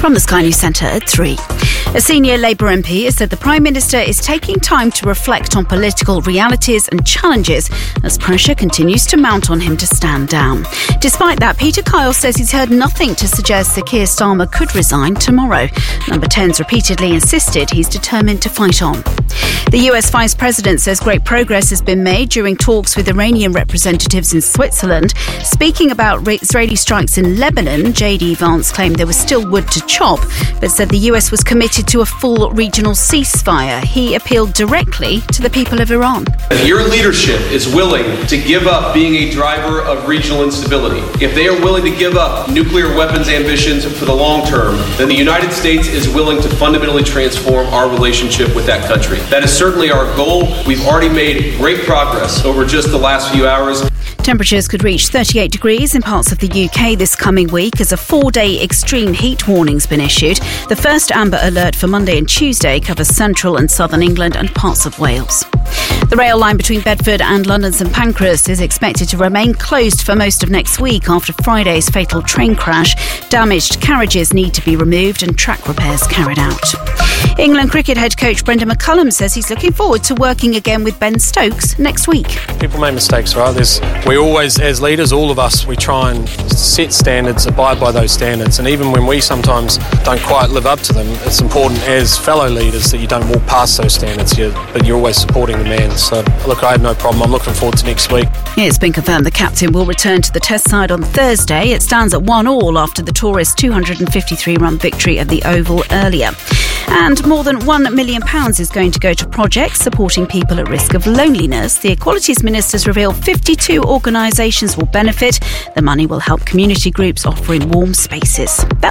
From the Sky News Centre at 3. A senior Labour MP has said the Prime Minister is taking time to reflect on political realities and challenges as pressure continues to mount on him to stand down. Despite that, Peter Kyle says he's heard nothing to suggest that Keir Starmer could resign tomorrow. Number 10's repeatedly insisted he's determined to fight on. The US Vice President says great progress has been made during talks with Iranian representatives in Switzerland. Speaking about Israeli strikes in Lebanon, J.D. Vance claimed there was still wood to chop, but said the US was committed to a full regional ceasefire. He appealed directly to the people of Iran. Your leadership is willing to give up being a driver of regional instability. If they are willing to give up nuclear weapons ambitions for the long term, then the United States is willing to fundamentally transform our relationship with that country. That is certainly our goal. We've already made great progress over just the last few hours. Temperatures could reach 38 degrees in parts of the UK this coming week as a 4-day extreme heat warning's been issued. The first amber alert for Monday and Tuesday covers central and southern England and parts of Wales. The rail line between Bedford and London St Pancras is expected to remain closed for most of next week after Friday's fatal train crash. Damaged carriages need to be removed and track repairs carried out. England cricket head coach Brendan McCullum says he's looking forward to working again with Ben Stokes next week. People make mistakes, right? We always, as leaders, all of us, we try and set standards, abide by those standards. And even when we sometimes don't quite live up to them, it's important as fellow leaders that you don't walk past those standards, but you're always supporting the man. So, look, I have no problem. I'm looking forward to next week. It's been confirmed the captain will return to the Test side on Thursday. It stands at 1-1 after the Tourists' 253-run victory at the Oval earlier. And more than £1 million is going to go to projects supporting people at risk of loneliness. The Equalities Minister's revealed 52 organisations will benefit. The money will help community groups offering warm spaces.